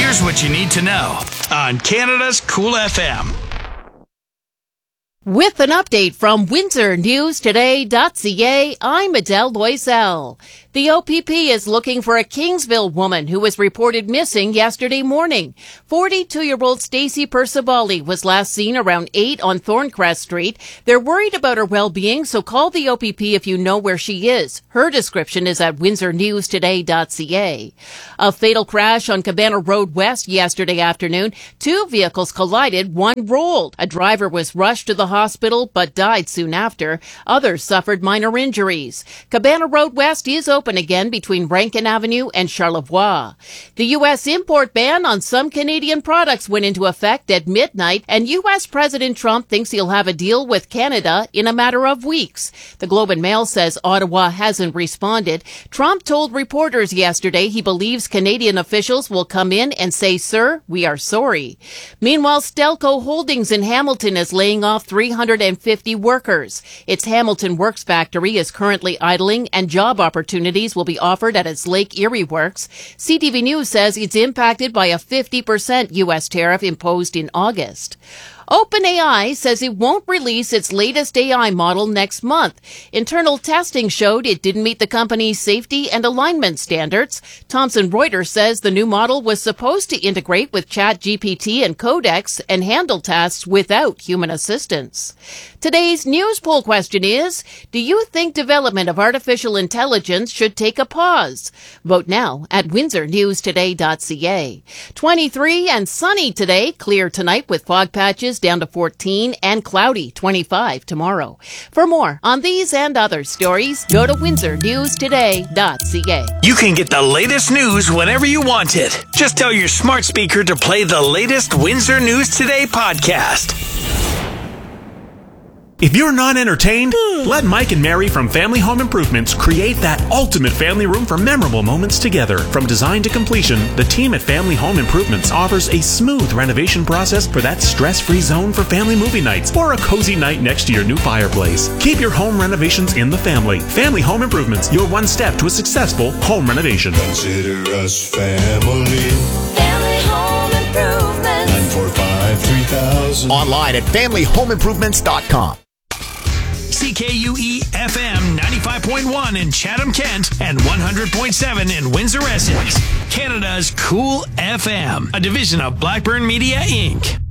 Here's what you need to know on Canada's Cool FM. With an update from WindsorNewsToday.ca, I'm Adele Loisel. The OPP is looking for a Kingsville woman who was reported missing yesterday morning. 42-year-old Stacey Percivali was last seen around 8 on Thorncrest Street. They're worried about her well-being, so call the OPP if you know where she is. Her description is at WindsorNewsToday.ca. A fatal crash on Cabana Road West yesterday afternoon. 2 vehicles collided, one rolled. A driver was rushed to the hospital but died soon after. Others suffered minor injuries. Cabana Road West is open again between Rankin Avenue and Charlevoix. The U.S. import ban on some Canadian products went into effect at midnight, and U.S. President Trump thinks he'll have a deal with Canada in a matter of weeks. The Globe and Mail says Ottawa hasn't responded. Trump told reporters yesterday he believes Canadian officials will come in and say, "Sir, we are sorry." Meanwhile, Stelco Holdings in Hamilton is laying off 350 workers. Its Hamilton Works factory is currently idling, and job opportunities will be offered at its Lake Erie Works. CTV News says it's impacted by a 50% U.S. tariff imposed in August. OpenAI says it won't release its latest AI model next month. Internal testing showed it didn't meet the company's safety and alignment standards. Thomson Reuters says the new model was supposed to integrate with ChatGPT and Codex and handle tasks without human assistance. Today's news poll question is, do you think development of artificial intelligence should take a pause? Vote now at WindsorNewsToday.ca. 23 and sunny today, clear tonight with fog patches down to 14 and cloudy 25 tomorrow. For more on these and other stories, go to WindsorNewsToday.ca. You can get the latest news whenever you want it. Just tell your smart speaker to play the latest Windsor News Today podcast. If you're not entertained, let Mike and Mary from Family Home Improvements create that ultimate family room for memorable moments together. From design to completion, the team at Family Home Improvements offers a smooth renovation process for that stress-free zone for family movie nights or a cozy night next to your new fireplace. Keep your home renovations in the family. Family Home Improvements, your one step to a successful home renovation. Consider us family. Family Home Improvements. 945-3000. Online at familyhomeimprovements.com. CKUE FM 95.1 in Chatham, Kent, and 100.7 in Windsor, Essex. Canada's Cool FM, a division of Blackburn Media, Inc.